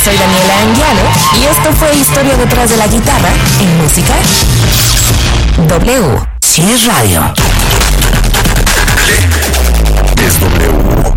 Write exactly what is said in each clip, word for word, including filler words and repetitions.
Soy Daniela Anguiano y esto fue Historia detrás de la guitarra en música W. Si es radio, es W.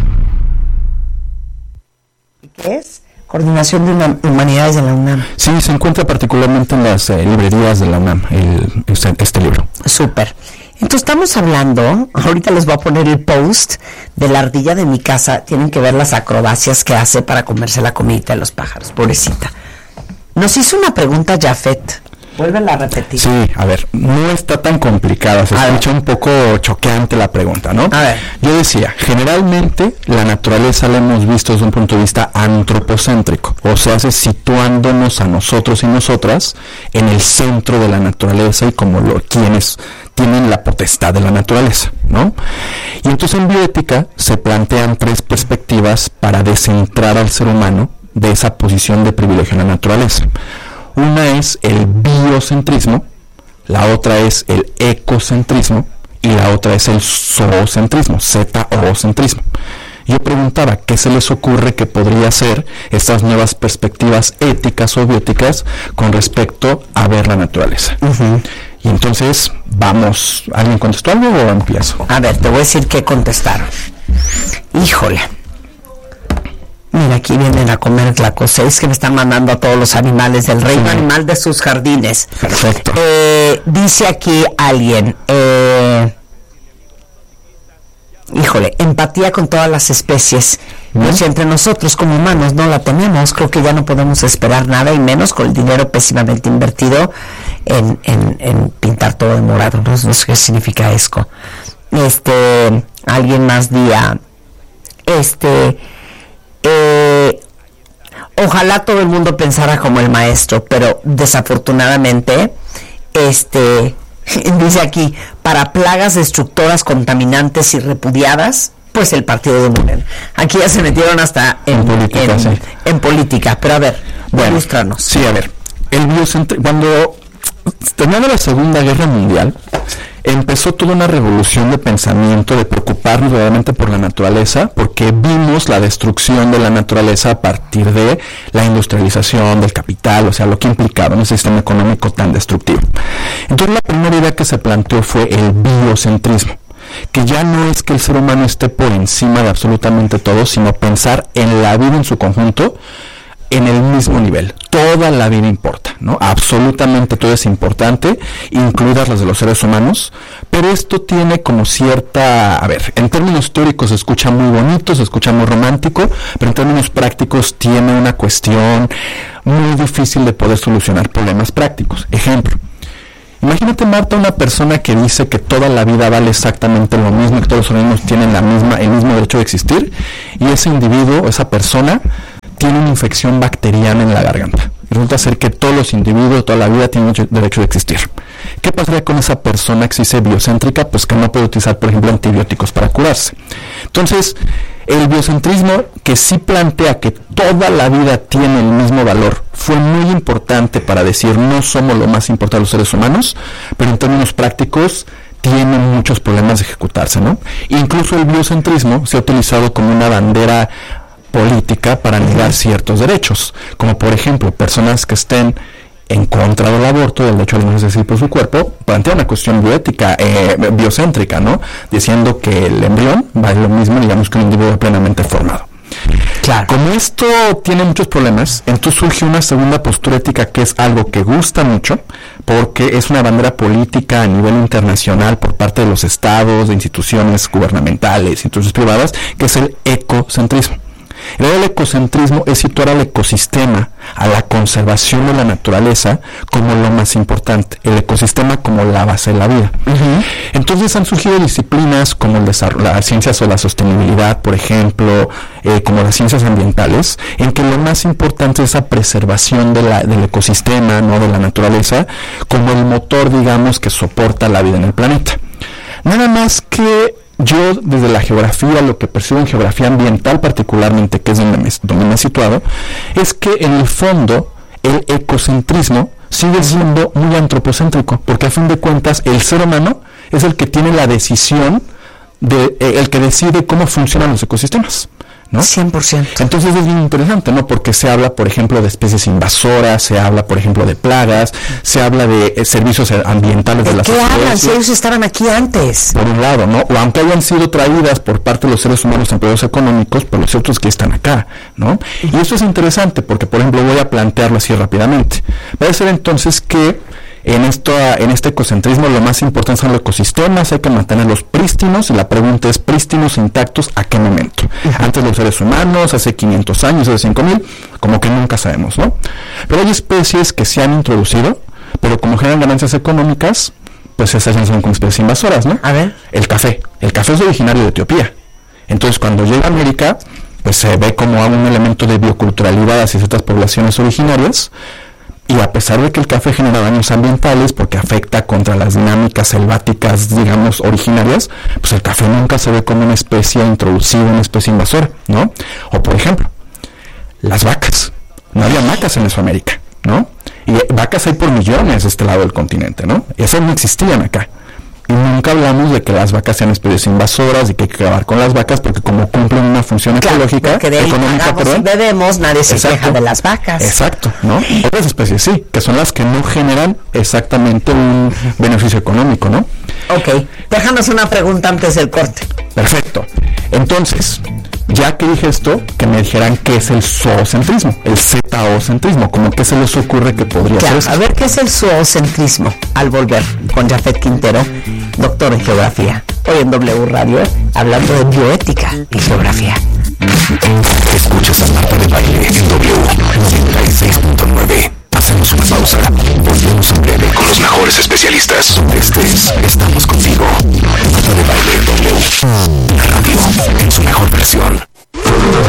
¿Qué es? Coordinación de Humanidades de la UNAM. Sí, se encuentra particularmente en las eh, librerías de la UNAM, el, este, este libro. Súper. Entonces estamos hablando, ahorita les voy a poner el post de la ardilla de mi casa. Tienen que ver las acrobacias que hace para comerse la comidita de los pájaros, pobrecita. Nos hizo una pregunta Jafet. Vuélvela a repetir. Sí, a ver, no está tan complicada, se a escucha ver. un poco choqueante la pregunta, ¿no? A ver. Yo decía, generalmente la naturaleza la hemos visto desde un punto de vista antropocéntrico, o sea, situándonos a nosotros y nosotras en el centro de la naturaleza y como lo, quienes tienen la potestad de la naturaleza, ¿no? Y entonces en bioética se plantean tres perspectivas para descentrar al ser humano de esa posición de privilegio en la naturaleza. Una es el biocentrismo, la otra es el ecocentrismo y la otra es el zoocentrismo, Z-O-centrismo. Yo preguntaba qué se les ocurre que podría ser estas nuevas perspectivas éticas o bióticas con respecto a ver la naturaleza. Uh-huh. Y entonces, vamos, ¿alguien contestó algo o empiezo? A ver, te voy a decir qué contestaron. Híjole. Mira, aquí vienen a comer la cosa. Es que me están mandando a todos los animales del reino sí. animal de sus jardines. Perfecto. Eh, dice aquí alguien, eh, híjole, empatía con todas las especies. ¿Mm? Pues entre nosotros como humanos no la tenemos. Creo que ya no podemos esperar nada y menos con el dinero pésimamente invertido en, en, en pintar todo de morado. No, no sé qué significa eso. Este, alguien más día, este... Eh, ojalá todo el mundo pensara como el maestro, pero desafortunadamente, este, dice aquí, para plagas destructoras, contaminantes y repudiadas, pues el partido de Morena. Aquí ya se metieron hasta en, en política, en, sí. en política. Pero a ver, bueno, ilústranos. Sí, a ver, el biocentrismo, cuando terminó la Segunda Guerra Mundial, empezó toda una revolución de pensamiento, de preocuparnos verdaderamente por la naturaleza, porque vimos la destrucción de la naturaleza a partir de la industrialización, del capital, o sea, lo que implicaba en ese sistema económico tan destructivo. Entonces, la primera idea que se planteó fue el biocentrismo, que ya no es que el ser humano esté por encima de absolutamente todo, sino pensar en la vida en su conjunto, en el mismo nivel. Toda la vida importa, ¿no? Absolutamente todo es importante, incluidas las de los seres humanos, pero esto tiene como cierta, a ver, en términos teóricos se escucha muy bonito, se escucha muy romántico, pero en términos prácticos tiene una cuestión muy difícil de poder solucionar problemas prácticos. Ejemplo, imagínate, Marta, una persona que dice que toda la vida vale exactamente lo mismo, que todos los organismos tienen la misma, el mismo derecho de existir, y ese individuo, esa persona, tiene una infección bacteriana en la garganta. Y resulta ser que todos los individuos, toda la vida, tienen derecho de existir. ¿Qué pasaría con esa persona que se dice biocéntrica? Pues que no puede utilizar, por ejemplo, antibióticos para curarse. Entonces, el biocentrismo, que sí plantea que toda la vida tiene el mismo valor, fue muy importante para decir no somos lo más importante de los seres humanos, pero en términos prácticos tiene muchos problemas de ejecutarse, ¿no? Incluso el biocentrismo se ha utilizado como una bandera política para negar ciertos derechos, como por ejemplo personas que estén en contra del aborto, del derecho a la decidir por su cuerpo, plantea una cuestión bioética, eh, biocéntrica, ¿no? Diciendo que el embrión vale lo mismo, digamos, que un individuo plenamente formado. Claro. Como esto tiene muchos problemas, entonces surge una segunda postura ética que es algo que gusta mucho, porque es una bandera política a nivel internacional por parte de los estados, de instituciones gubernamentales, instituciones privadas, que es el ecocentrismo. El ecocentrismo es situar al ecosistema, a la conservación de la naturaleza, como lo más importante, el ecosistema como la base de la vida. Uh-huh. Entonces han surgido disciplinas como el desarrollo, las ciencias o la sostenibilidad, por ejemplo, eh, como las ciencias ambientales, en que lo más importante es la preservación de la, del ecosistema, no de la naturaleza, como el motor, digamos, que soporta la vida en el planeta. Nada más que yo, desde la geografía, lo que percibo en geografía ambiental particularmente, que es donde me, donde me he situado, es que en el fondo el ecocentrismo sigue siendo muy antropocéntrico, porque a fin de cuentas el ser humano es el que tiene la decisión, de, eh, el que decide cómo funcionan los ecosistemas, ¿no? cien por ciento. Entonces es bien interesante, ¿no? Porque se habla, por ejemplo, de especies invasoras, se habla, por ejemplo, de plagas, se habla de eh, servicios ambientales de, ¿De las qué especies. hablan? Si ellos estaban aquí antes. Por un lado, ¿no? O aunque hayan sido traídas por parte de los seres humanos en periodos económicos, pero lo cierto es que están acá, ¿no? Y eso es interesante porque, por ejemplo, voy a plantearlo así rápidamente. Puede ser entonces que En, esto, en este ecocentrismo lo más importante son los ecosistemas, hay que mantenerlos prístinos, y la pregunta es, prístinos, intactos, ¿a qué momento? Uh-huh. Antes los seres humanos, hace quinientos años, hace cinco mil, como que nunca sabemos, ¿no? Pero hay especies que se han introducido, pero como generan ganancias económicas, pues esas ya son como especies invasoras, ¿no? A ver. El café. El café es originario de Etiopía. Entonces, cuando llega a América, pues se ve como un elemento de bioculturalidad hacia ciertas poblaciones originarias. Y a pesar de que el café genera daños ambientales porque afecta contra las dinámicas selváticas, digamos, originarias, pues el café nunca se ve como una especie introducida, una especie invasora, ¿no? O por ejemplo, las vacas. No había vacas en Mesoamérica, ¿no? Y vacas hay por millones de este lado del continente, ¿no? Esas no existían acá. Y nunca hablamos de que las vacas sean especies invasoras y que hay que acabar con las vacas porque como cumplen una función claro, ecológica, que de económica, perdón, y bebemos, nadie se exacto, queja de las vacas. Exacto, ¿no? Otras especies sí, que son las que no generan exactamente un beneficio económico, ¿no? Ok, déjanos una pregunta antes del corte. Perfecto. Entonces, ya que dije esto, que me dijeran qué es el zoocentrismo, el zooocentrismo, como que se les ocurre que podría ya, ser eso. A ver, ¿qué es el zoocentrismo? Al volver con Jafet Quintero, doctor en geografía, hoy en W Radio, hablando de bioética y geografía. Escuchas a Marta de Baile en W noventa y seis punto nueve. Hacemos una pausa. Volvemos en breve con los mejores especialistas. Donde estés, estamos contigo. Marta de Baile en W.